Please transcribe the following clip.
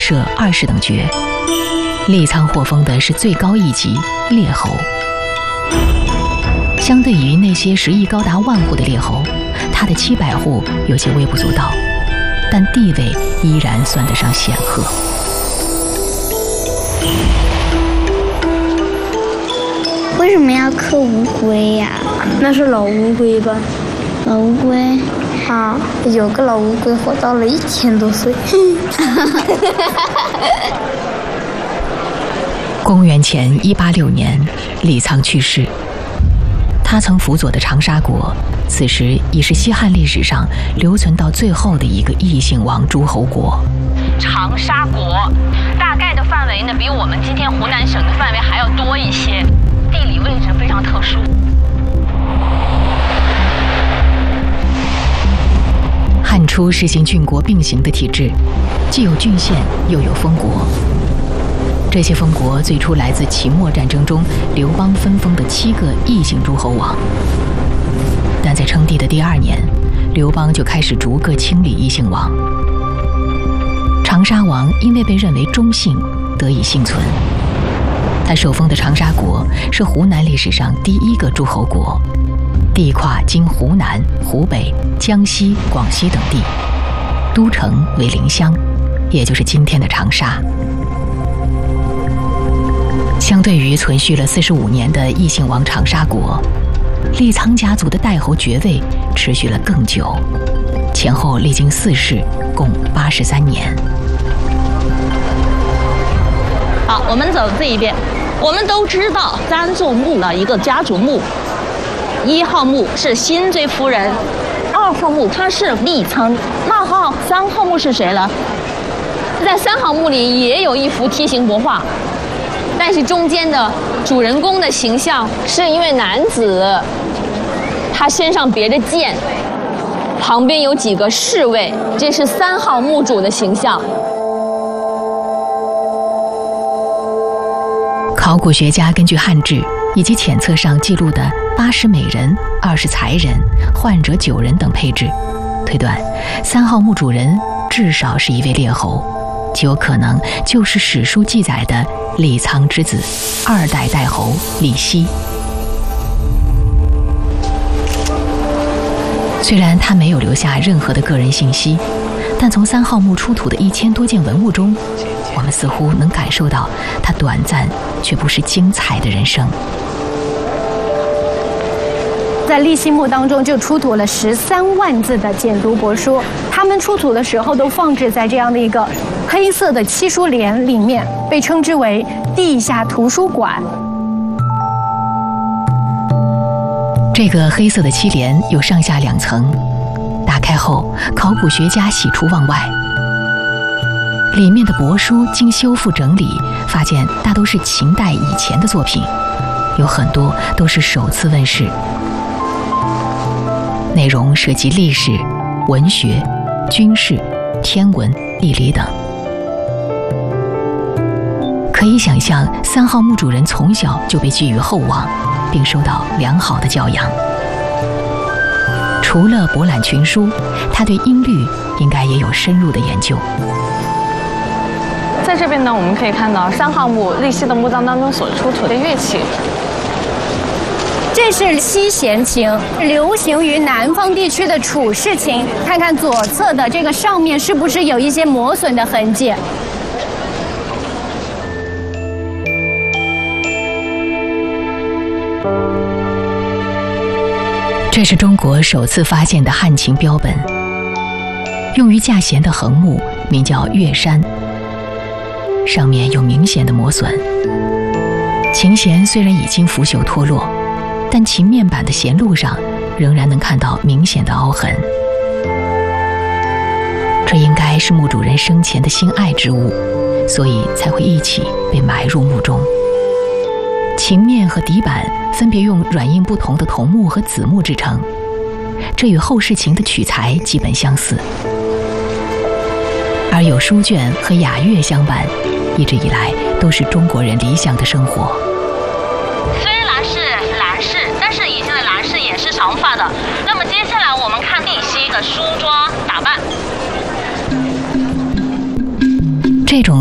设20等爵。李沧获封的是最高一级列侯。相对于那些实力高达万户的列侯，他的700户有些微不足道，但地位依然算得上显赫。 为什么要刻乌龟呀？ 那是老乌龟吧？ 老乌龟啊，有个老乌龟活到了1000多岁。 公元前186年，李沧去世。他曾辅佐的长沙国，此时已是西汉历史上留存到最后的一个异姓王诸侯国。 长沙国大概的范围呢，比我们今天湖南省的范围还要多一些，地理位置非常特殊。 汉初实行郡国并行的体制，既有郡县，又有封国。这些封国最初来自秦末战争中刘邦分封的7个异姓诸侯王，但在称帝的第2年，刘邦就开始逐个清理异姓王。长沙王因为被认为忠信，得以幸存。他受封的长沙国是湖南历史上第1个诸侯国，地跨今湖南、湖北、江西、广西等地，都城为临湘，也就是今天的长沙。相对于存续了45年的异姓王长沙国，李沧家族的代侯爵位持续了更久，前后历经4世，共83年。 好，我们走这一边。我们都知道3座墓的一个家族墓，1号墓是辛追夫人，2号墓他是李沧，那3号墓是谁呢？在3号墓里也有一幅梯形帛画。但是中间的主人公的形象是一位男子，他身上别着剑，旁边有几个侍卫，这是3号墓主的形象。 考古学家根据汉志以及浅册上记录的80美人、20才人、患者9人等配置，推断3号墓主人至少是一位列侯，极有可能就是史书记载的李沧之子2代代侯李希。虽然他没有留下任何的个人信息，但从3号墓出土的1000多件文物中，我们似乎能感受到他短暂却不失精彩的人生。 在立溪墓当中就出土了13万字的简牍帛书，它们出土的时候都放置在这样的一个黑色的漆书帘里面，被称之为地下图书馆。 这个黑色的漆帘有上下2层，打开后，考古学家喜出望外。里面的帛书经修复整理，发现大都是秦代以前的作品，有很多都是首次问世。内容涉及历史、文学、军事、天文、地理等。可以想象，3号墓主人从小就被寄予厚望，并受到良好的教养。除了博览群书，他对音律应该也有深入的研究。 在这边呢，我们可以看到3号墓立溪的墓葬当中所出土的乐器。 这是西弦琴，流行于南方地区的楚式琴。看看左侧的这个上面是不是有一些磨损的痕迹？ 这是中国首次发现的汉琴标本，用于架弦的横木名叫月山，上面有明显的磨损。琴弦虽然已经腐朽脱落，但琴面板的弦路上仍然能看到明显的凹痕。这应该是墓主人生前的心爱之物，所以才会一起被埋入墓中。琴面和底板分别用软硬不同的桐木和紫木制成，这与后世琴的取材基本相似。而有书卷和雅乐相伴，一直以来都是中国人理想的生活。 虽然是男士，但是以前的男士也是长发的。那么接下来我们看立溪的梳妆打扮。 这种